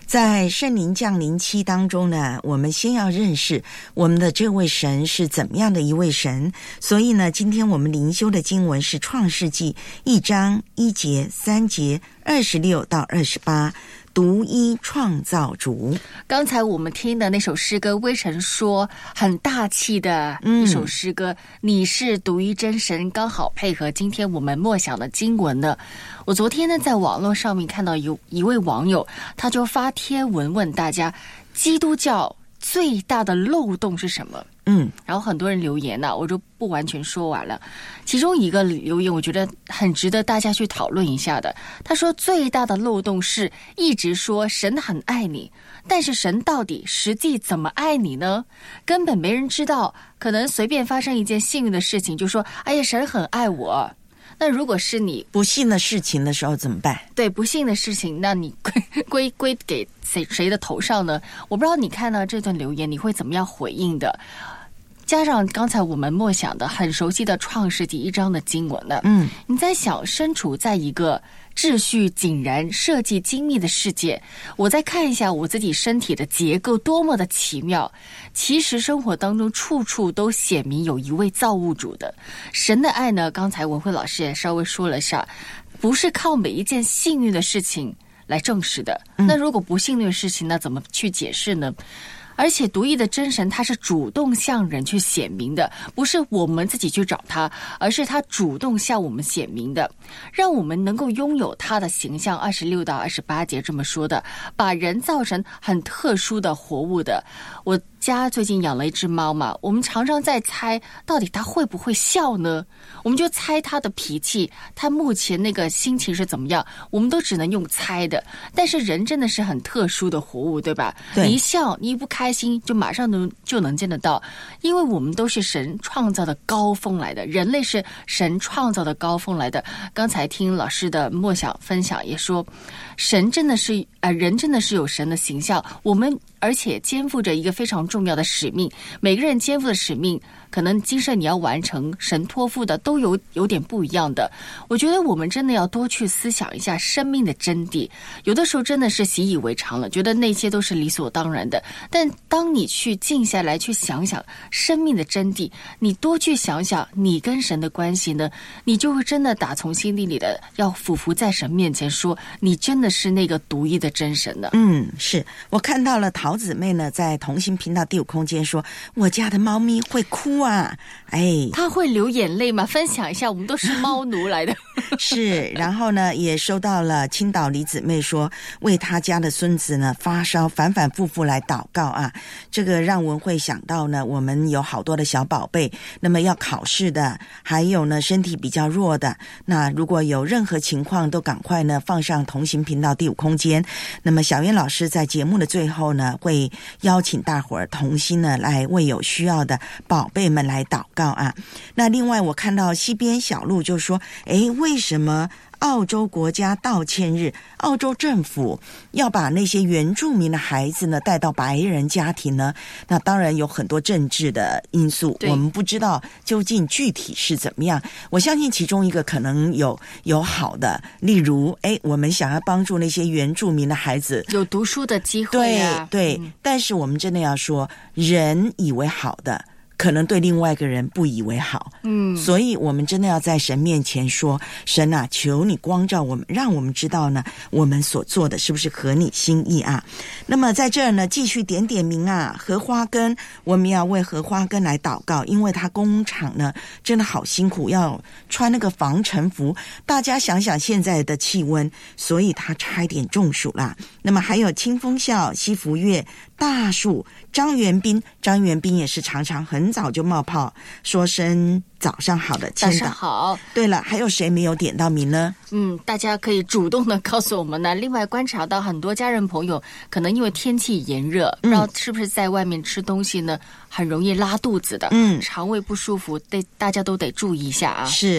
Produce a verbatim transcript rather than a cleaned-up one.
在圣灵降临期当中呢，我们先要认识我们的这位神是怎么样的一位神。所以呢，今天我们灵修的经文是创世纪一章一节、三节、二十六到二十八。独一创造主。 刚才我们听的那首诗歌，微尘说很大气的一首诗歌、嗯、你是独一真神，刚好配合今天我们默想的经文呢。我昨天呢在网络上面看到有一位网友，他就发贴文问大家，基督教最大的漏洞是什么？嗯，然后很多人留言呢、啊，我就不完全说完了。其中一个留言我觉得很值得大家去讨论一下的。他说最大的漏洞是一直说神很爱你，但是神到底实际怎么爱你呢？根本没人知道，可能随便发生一件幸运的事情就说哎呀神很爱我。那如果是你不幸的事情的时候怎么办？ 对，不幸的事情，那你归归归给谁谁的头上呢？我不知道你看到这段留言你会怎么样回应的。加上刚才我们默想的很熟悉的创世纪一章的经文呢，嗯，你在想身处在一个秩序井然、设计精密的世界，我再看一下我自己身体的结构多么的奇妙。其实生活当中处处都显明有一位造物主的神的爱呢。刚才文慧老师也稍微说了一下，不是靠每一件幸运的事情来证实的。那如果不幸运的事情，那怎么去解释呢？而且独一的真神他是主动向人去显明的，不是我们自己去找他，而是他主动向我们显明的，让我们能够拥有他的形象。二十六到二十八节这么说的，把人造成很特殊的活物的。我家最近养了一只猫嘛，我们常常在猜到底它会不会笑呢？我们就猜它的脾气，它目前那个心情是怎么样，我们都只能用猜的。但是人真的是很特殊的活物，对吧？对，你一笑你一不开心就马上能就能见得到，因为我们都是神创造的高峰来的，人类是神创造的高峰来的。刚才听老师的默想分享也说，神真的是呃，人真的是有神的形象，我们而且肩负着一个非常重要的使命，每个人肩负的使命可能今生你要完成，神托付的都有有点不一样的。我觉得我们真的要多去思想一下生命的真谛，有的时候真的是习以为常了，觉得那些都是理所当然的，但当你去静下来去想想生命的真谛，你多去想想你跟神的关系呢，你就会真的打从心底里的要俯伏在神面前说，你真的是那个独一的真神呢。 嗯，是我看到了陶姊妹呢在同心频道第五空间说，我家的猫咪会哭啊，哎， 它会流眼泪吗？分享一下，我们都是猫奴来的。 是，然后呢也收到了青岛李姊妹说，为她家的孙子呢发烧，反反复复来祷告啊。这个让文慧想到呢，我们有好多的小宝贝，那么要考试的，还有呢身体比较弱的，那如果有任何情况都赶快呢放上同行频道第五空间。那么小燕老师在节目的最后呢，会邀请大伙儿同心呢来为有需要的宝贝们来祷告啊。那另外我看到西边小路就说，诶，为什么澳洲国家道歉日，澳洲政府要把那些原住民的孩子呢带到白人家庭呢？那当然有很多政治的因素，我们不知道究竟具体是怎么样。我相信其中一个可能有有好的，例如诶，我们想要帮助那些原住民的孩子有读书的机会啊。 对对、嗯、但是我们真的要说，人以为好的可能对另外一个人不以为好，嗯，所以我们真的要在神面前说，神啊，求你光照我们，让我们知道呢，我们所做的是不是合你心意啊？那么在这儿呢，继续点点名啊，荷花根，我们要为荷花根来祷告，因为他工厂呢真的好辛苦，要穿那个防尘服，大家想想现在的气温，所以他差一点中暑啦。那么还有清风笑、西福月、大树、张元斌，张元斌也是常常很早就冒泡说声早上好的早上好。 对了，还有谁没有点到名呢？ 嗯，大家可以主动的告诉我们呢。另外观察到很多家人朋友可能因为天气炎热，不知道是不是在外面吃东西呢，很容易拉肚子的，嗯，肠胃不舒服，得大家都得注意一下啊。 是。